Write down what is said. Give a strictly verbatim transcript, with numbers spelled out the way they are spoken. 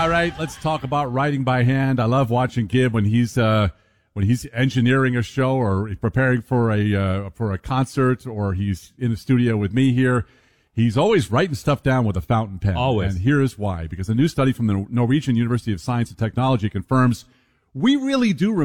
All right, let's talk about writing by hand. I love watching Gib when he's uh, when he's engineering a show or preparing for a uh, for a concert, or he's in the studio with me here. He's always writing stuff down with a fountain pen. Always. And here is why. Because a new study from the Norwegian University of Science and Technology confirms we really do